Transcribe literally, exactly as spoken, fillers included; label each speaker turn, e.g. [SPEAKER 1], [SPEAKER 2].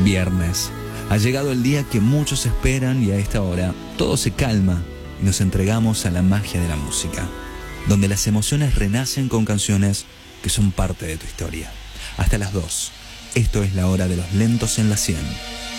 [SPEAKER 1] Viernes. Ha llegado el día que muchos esperan y a esta hora todo se calma y nos entregamos a la magia de la música, donde las emociones renacen con canciones que son parte de tu historia. Hasta las dos. Esto es la hora de los lentos en la cien.